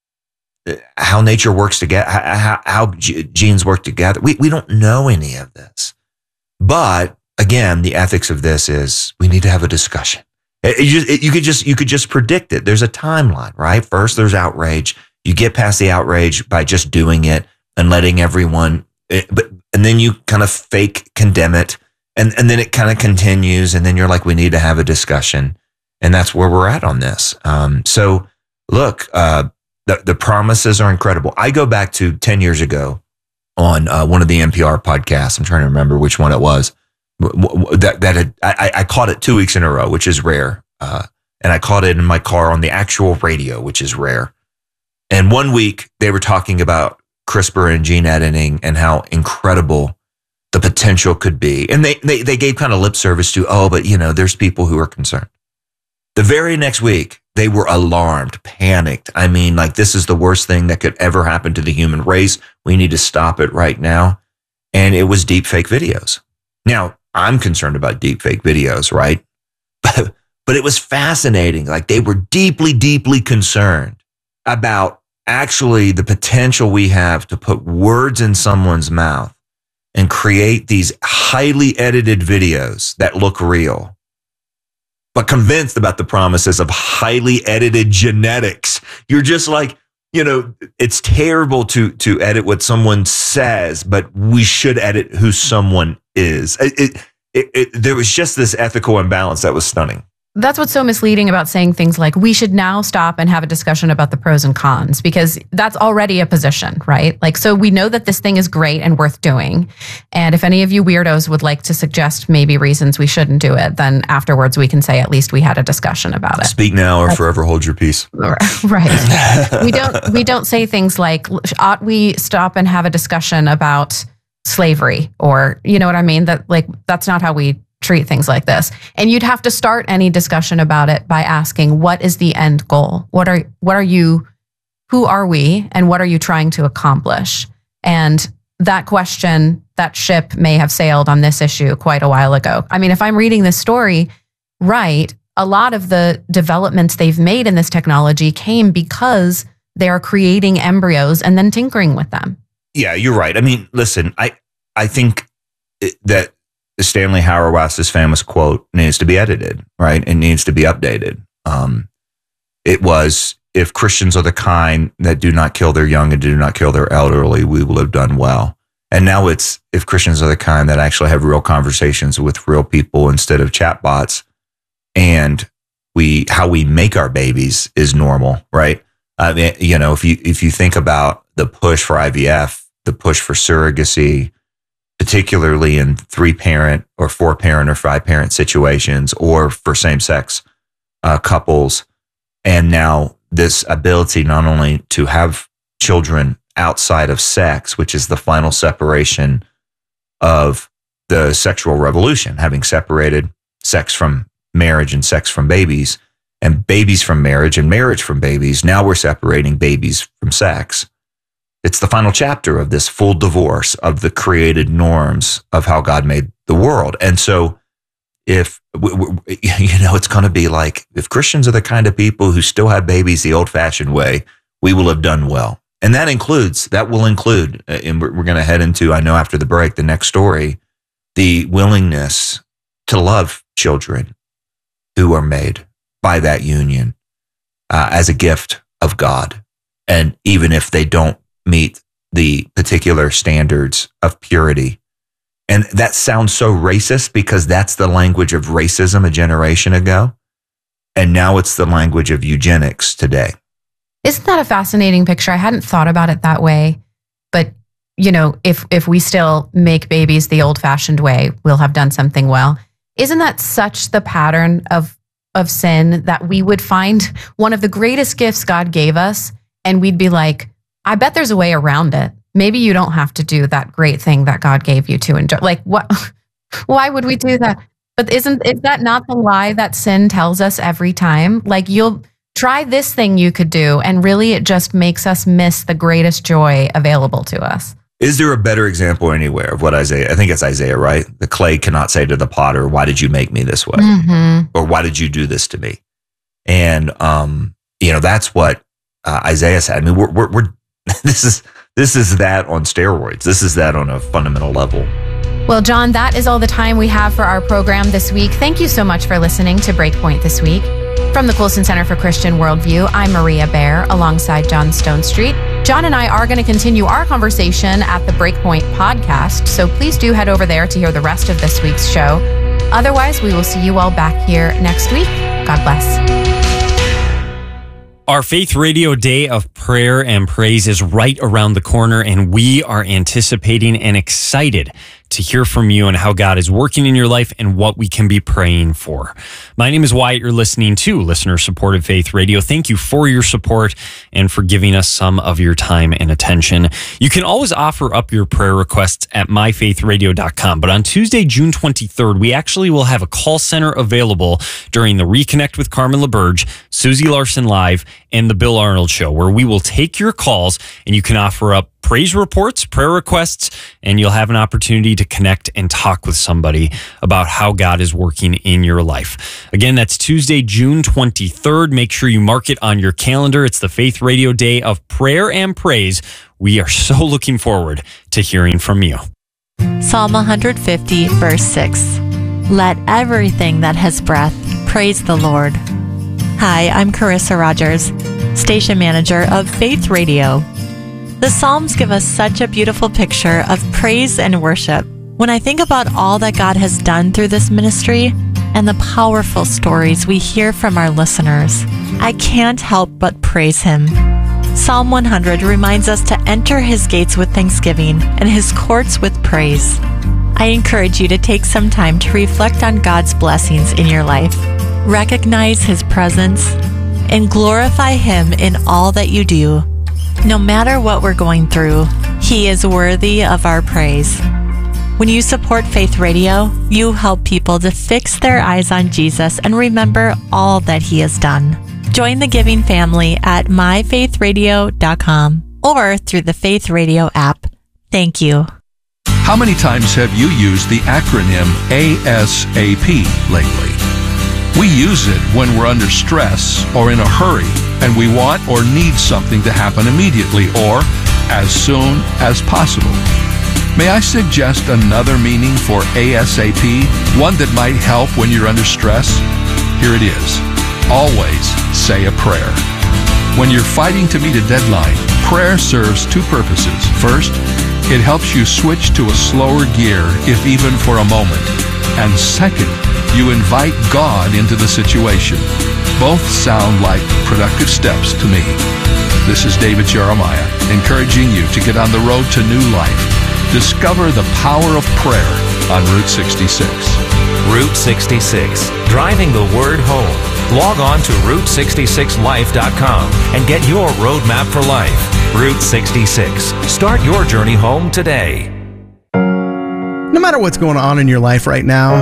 how nature works together, how, how genes work together. We we don't know any of this. But again, the ethics of this is we need to have a discussion. It, it just, it, you could just you could just predict it. There's a timeline, right? First, there's outrage. You get past the outrage by just doing it and letting everyone, it, but and then you kind of fake condemn it, and and then it kind of continues, and then you're like, we need to have a discussion, and that's where we're at on this. Um, so, look, uh, the the promises are incredible. I go back to ten years ago on uh, one of the N P R podcasts. I'm trying to remember which one it was. That that had, I, I caught it two weeks in a row, which is rare, uh, and I caught it in my car on the actual radio, which is rare. And one week they were talking about CRISPR and gene editing and how incredible the potential could be. And they, they, they gave kind of lip service to, oh, but you know, there's people who are concerned. The very next week, they were alarmed, panicked. I mean, like, this is the worst thing that could ever happen to the human race. We need to stop it right now. And it was deep fake videos. Now, I'm concerned about deep fake videos, right? But, but it was fascinating. Like, they were deeply, deeply concerned about actually the potential we have to put words in someone's mouth and create these highly edited videos that look real, but convinced about the promises of highly edited genetics. You're just like, you know, it's terrible to to edit what someone says, but we should edit who someone is. It, it, it, it, there was just this ethical imbalance that was stunning. That's what's so misleading about saying things like, we should now stop and have a discussion about the pros and cons, because that's already a position, right? Like, so we know that this thing is great and worth doing. And if any of you weirdos would like to suggest maybe reasons we shouldn't do it, then afterwards we can say at least we had a discussion about it. Speak now or like, forever hold your peace. Right. we don't we don't say things like, ought we stop and have a discussion about slavery? Or, you know what I mean? That like that's not how we treat things like this. And you'd have to start any discussion about it by asking, what is the end goal? What are, what are you, who are we, and what are you trying to accomplish? And that question, that ship may have sailed on this issue quite a while ago. I mean, if I'm reading this story right, a lot of the developments they've made in this technology came because they are creating embryos and then tinkering with them. Yeah, you're right. I mean, listen, I, I think that Stanley Hauerwas's famous quote needs to be edited, right? It needs to be updated. Um, it was, if Christians are the kind that do not kill their young and do not kill their elderly, we will have done well. And now it's, if Christians are the kind that actually have real conversations with real people instead of chatbots, and we, how we make our babies is normal, right? I mean, you know, if you, if you think about the push for I V F, the push for surrogacy, particularly in three-parent or four-parent or five-parent situations, or for same-sex uh, couples. And now this ability not only to have children outside of sex, which is the final separation of the sexual revolution, having separated sex from marriage and sex from babies, and babies from marriage and marriage from babies. Now we're separating babies from sex. It's the final chapter of this full divorce of the created norms of how God made the world. And so if, you know, it's going to be like, if Christians are the kind of people who still have babies the old-fashioned way, we will have done well. And that includes, that will include, and we're going to head into, I know after the break, the next story, the willingness to love children who are made by that union uh, as a gift of God. And even if they don't meet the particular standards of purity. And that sounds so racist because that's the language of racism a generation ago. And now it's the language of eugenics today. Isn't that a fascinating picture? I hadn't thought about it that way. But, you know, if if we still make babies the old-fashioned way, we'll have done something well. Isn't that such the pattern of of sin, that we would find one of the greatest gifts God gave us and we'd be like, I bet there's a way around it. Maybe you don't have to do that great thing that God gave you to enjoy. Like, what? Why would we do that? But isn't is that not the lie that sin tells us every time? Like, you'll try this thing you could do, and really it just makes us miss the greatest joy available to us. Is there a better example anywhere of what Isaiah, I think it's Isaiah, right? The clay cannot say to the potter, why did you make me this way? Mm-hmm. Or why did you do this to me? And, um, you know, that's what uh, Isaiah said. I mean, we're, we're, we're This is this is that on steroids. This is that on a fundamental level. Well, John, that is all the time we have for our program this week. Thank you so much for listening to Breakpoint this week. From the Colson Center for Christian Worldview, I'm Maria Bear alongside John Stonestreet. John and I are going to continue our conversation at the Breakpoint podcast, so please do head over there to hear the rest of this week's show. Otherwise, we will see you all back here next week. God bless. Our Faith Radio Day of Prayer and Praise is right around the corner, and we are anticipating and excited to hear from you and how God is working in your life and what we can be praying for. My name is Wyatt. You're listening to Listener-Supported Faith Radio. Thank you for your support and for giving us some of your time and attention. You can always offer up your prayer requests at my faith radio dot com. But on Tuesday, June twenty-third, we actually will have a call center available during the Reconnect with Carmen LaBerge, Susie Larson Live, and the Bill Arnold Show, where we will take your calls and you can offer up praise reports, prayer requests, and you'll have an opportunity to connect and talk with somebody about how God is working in your life. Again, that's Tuesday, June twenty-third. Make sure you mark it on your calendar. It's the Faith Radio Day of Prayer and Praise. We are so looking forward to hearing from you. Psalm one fifty, verse six. Let everything that has breath praise the Lord. Hi, I'm Carissa Rogers, station manager of Faith Radio. The Psalms give us such a beautiful picture of praise and worship. When I think about all that God has done through this ministry and the powerful stories we hear from our listeners, I can't help but praise Him. Psalm one hundred reminds us to enter His gates with thanksgiving and His courts with praise. I encourage you to take some time to reflect on God's blessings in your life, recognize His presence, and glorify Him in all that you do. No matter what we're going through, He is worthy of our praise. When you support Faith Radio, you help people to fix their eyes on Jesus and remember all that He has done. Join the giving family at my faith radio dot com or through the Faith Radio app. Thank you. How many times have you used the acronym A S A P lately? We use it when we're under stress or in a hurry and we want or need something to happen immediately or as soon as possible. May I suggest another meaning for A S A P, one that might help when you're under stress? Here it is. Always say a prayer. When you're fighting to meet a deadline, prayer serves two purposes. First, it helps you switch to a slower gear, if even for a moment. And second, you invite God into the situation. Both sound like productive steps to me. This is David Jeremiah, encouraging you to get on the road to new life. Discover the power of prayer on Route sixty-six. Route sixty-six, driving the word home. Log on to route sixty-six life dot com and get your roadmap for life. Route sixty-six. Start your journey home today. No matter what's going on in your life right now,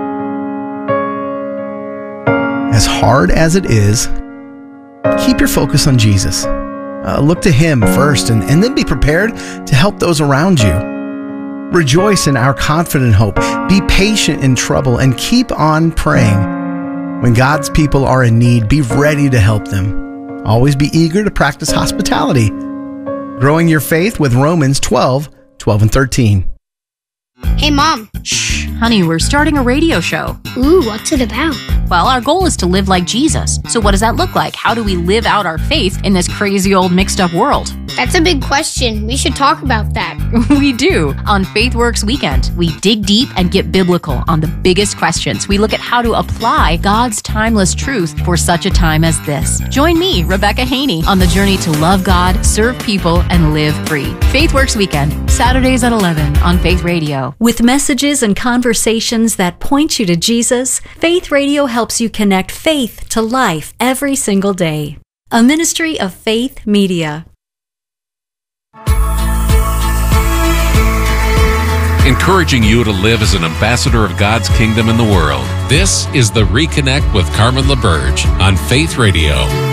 as hard as it is, keep your focus on Jesus. Uh, look to Him first and, and then be prepared to help those around you. Rejoice in our confident hope. Be patient in trouble and keep on praying. When God's people are in need, be ready to help them. Always be eager to practice hospitality. Growing your faith with Romans twelve, twelve and thirteen. Hey, Mom. Shh, honey, we're starting a radio show. Ooh, what's it about? Well, our goal is to live like Jesus. So what does that look like? How do we live out our faith in this crazy old mixed up world? That's a big question. We should talk about that. We do. On FaithWorks Weekend, we dig deep and get biblical on the biggest questions. We look at how to apply God's timeless truth for such a time as this. Join me, Rebecca Haney, on the journey to love God, serve people, and live free. FaithWorks Weekend, Saturdays at eleven on Faith Radio. With messages and conversations that point you to Jesus, Faith Radio helps you connect faith to life every single day. A ministry of Faith Media. Encouraging you to live as an ambassador of God's kingdom in the world. This is the Reconnect with Carmen LaBerge on Faith Radio.